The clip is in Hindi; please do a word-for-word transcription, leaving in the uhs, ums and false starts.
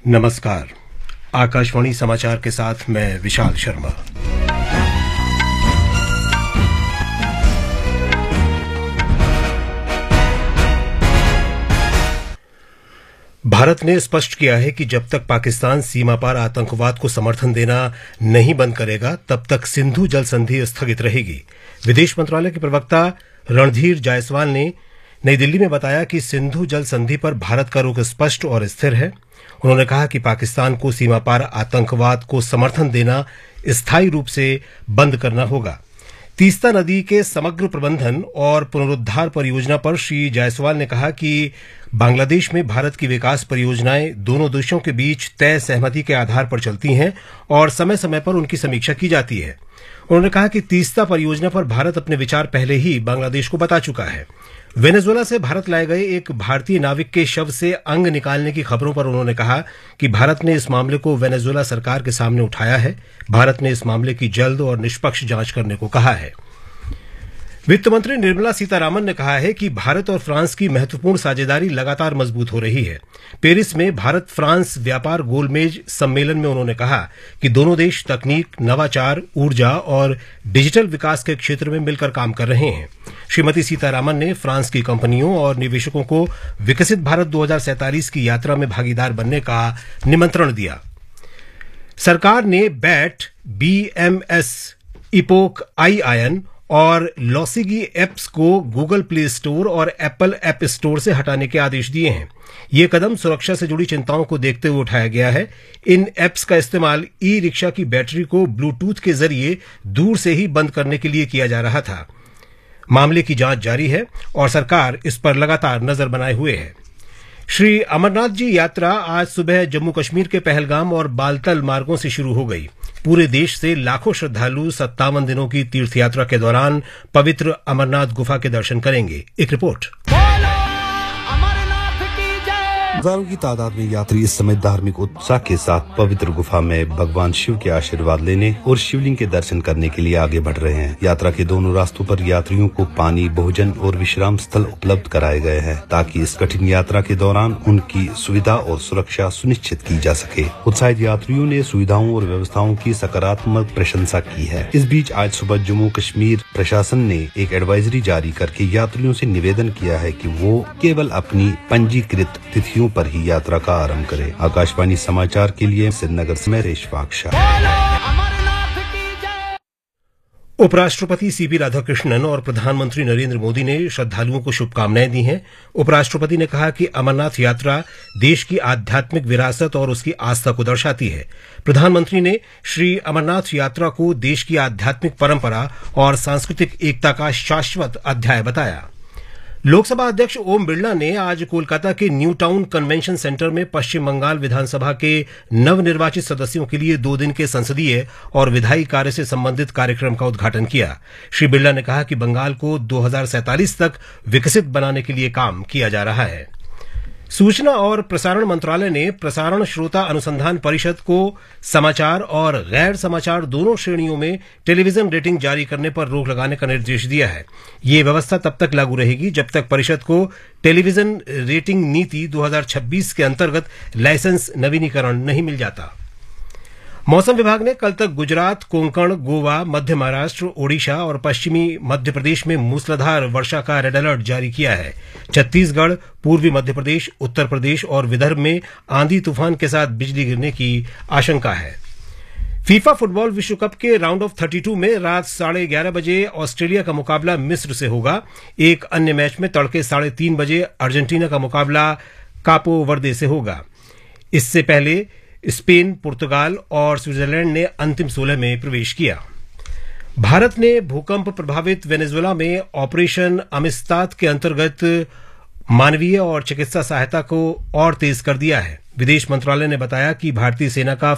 नमस्कार। आकाशवाणी समाचार के साथ मैं विशाल शर्मा। भारत ने स्पष्ट किया है कि जब तक पाकिस्तान सीमा पार आतंकवाद को समर्थन देना नहीं बंद करेगा तब तक सिंधु जल संधि स्थगित रहेगी। विदेश मंत्रालय के प्रवक्ता रणधीर जायसवाल ने नई दिल्ली में बताया कि सिंधु जल संधि पर भारत का रुख स्पष्ट और स्थिर है। उन्होंने कहा कि पाकिस्तान को सीमा पार आतंकवाद को समर्थन देना स्थायी रूप से बंद करना होगा। तीस्ता नदी के समग्र प्रबंधन और पुनरुद्धार परियोजना पर श्री जायसवाल ने कहा कि बांग्लादेश में भारत की विकास परियोजनाएं दोनों देशों के बीच तय सहमति के आधार पर चलती हैं और समय समय पर उनकी समीक्षा की जाती है। उन्होंने कहा कि तीस्ता परियोजना पर भारत अपने विचार पहले ही बांग्लादेश को बता चुका है। वेनेजुएला से भारत लाए गए एक भारतीय नाविक के शव से अंग निकालने की खबरों पर उन्होंने कहा कि भारत ने इस मामले को वेनेजुएला सरकार के सामने उठाया है। भारत ने इस मामले की जल्द और निष्पक्ष जांच करने को कहा है। वित्त मंत्री निर्मला सीतारामन ने कहा है कि भारत और फ्रांस की महत्वपूर्ण साझेदारी लगातार मजबूत हो रही है। पेरिस में भारत फ्रांस व्यापार गोलमेज सम्मेलन में उन्होंने कहा कि दोनों देश तकनीक, नवाचार, ऊर्जा और डिजिटल विकास के क्षेत्र में मिलकर काम कर रहे हैं। श्रीमती सीतारामन ने फ्रांस की कंपनियों और निवेशकों को विकसित भारत दो हज़ार सैंतालीस की यात्रा में भागीदार बनने का निमंत्रण दिया। सरकार ने bat, B M S, epoch, आई आयन और लॉसिगी एप्स को गूगल प्ले स्टोर और एप्पल ऐप स्टोर से हटाने के आदेश दिए हैं। ये कदम सुरक्षा से जुड़ी चिंताओं को देखते हुए उठाया गया है। इन ऐप्स का इस्तेमाल ई रिक्शा की बैटरी को ब्लूटूथ के जरिए दूर से ही बंद करने के लिए किया जा रहा था। मामले की जांच जारी है और सरकार इस पर लगातार नजर बनाए हुए है। श्री अमरनाथ जी यात्रा आज सुबह जम्मू कश्मीर के पहलगाम और बालतल मार्गों से शुरू हो गई। पूरे देश से लाखों श्रद्धालु सत्तावन दिनों की तीर्थ यात्रा के दौरान पवित्र अमरनाथ गुफा के दर्शन करेंगे। एक रिपोर्ट। हजारों की तादाद में यात्री इस समय धार्मिक उत्साह के साथ पवित्र गुफा में भगवान शिव के आशीर्वाद लेने और शिवलिंग के दर्शन करने के लिए आगे बढ़ रहे हैं। यात्रा के दोनों रास्तों पर यात्रियों को पानी, भोजन और विश्राम स्थल उपलब्ध कराए गए हैं ताकि इस कठिन यात्रा के दौरान उनकी सुविधा और सुरक्षा सुनिश्चित की जा सके। उत्साहित यात्रियों ने सुविधाओं और व्यवस्थाओं की सकारात्मक प्रशंसा की है। इस बीच आज सुबह जम्मू कश्मीर प्रशासन ने एक एडवाइजरी जारी करके यात्रियों से निवेदन किया है कि वो केवल अपनी पंजीकृत तिथियों पर ही यात्रा का आरंभ करें। आकाशवाणी समाचार के लिए श्रीनगर से मैं रेशफाक शाह। उपराष्ट्रपति सीपी राधाकृष्णन और प्रधानमंत्री नरेंद्र मोदी ने श्रद्धालुओं को शुभकामनाएं दी हैं। उपराष्ट्रपति ने कहा कि अमरनाथ यात्रा देश की आध्यात्मिक विरासत और उसकी आस्था को दर्शाती है। प्रधानमंत्री ने श्री अमरनाथ यात्रा को देश की आध्यात्मिक परंपरा और सांस्कृतिक एकता का शाश्वत अध्याय बताया। लोकसभा अध्यक्ष ओम बिरला ने आज कोलकाता के न्यू टाउन कन्वेंशन सेंटर में पश्चिम बंगाल विधानसभा के नवनिर्वाचित सदस्यों के लिए दो दिन के संसदीय और विधायी कार्य से संबंधित कार्यक्रम का उद्घाटन किया। श्री बिरला ने कहा कि बंगाल को दो हज़ार सैंतालीस तक विकसित बनाने के लिए काम किया जा रहा है। सूचना और प्रसारण मंत्रालय ने प्रसारण श्रोता अनुसंधान परिषद को समाचार और गैर समाचार दोनों श्रेणियों में टेलीविजन रेटिंग जारी करने पर रोक लगाने का निर्देश दिया है। ये व्यवस्था तब तक लागू रहेगी जब तक परिषद को टेलीविजन रेटिंग नीति दो हज़ार छब्बीस के अंतर्गत लाइसेंस नवीनीकरण नहीं मिल जाता। मौसम विभाग ने कल तक गुजरात, कोंकण, गोवा, मध्य महाराष्ट्र, ओडिशा और पश्चिमी मध्य प्रदेश में मूसलाधार वर्षा का रेड अलर्ट जारी किया है। छत्तीसगढ़, पूर्वी मध्य प्रदेश, उत्तर प्रदेश और विदर्भ में आंधी तूफान के साथ बिजली गिरने की आशंका है। फीफा फुटबॉल विश्व कप के राउंड ऑफ बत्तीस में रात साढ़े ग्यारह बजे ऑस्ट्रेलिया का मुकाबला मिस्र से होगा। एक अन्य मैच में तड़के साढ़े तीन बजे अर्जेंटीना का मुकाबला कापो वर्दे से होगा। इससे पहले स्पेन, पुर्तगाल और स्विट्जरलैंड ने अंतिम सोलह में प्रवेश किया। भारत ने भूकंप प्रभावित वेनेजुएला में ऑपरेशन अमिस्ताद के अंतर्गत मानवीय और चिकित्सा सहायता को और तेज कर दिया है। विदेश मंत्रालय ने बताया कि भारतीय सेना का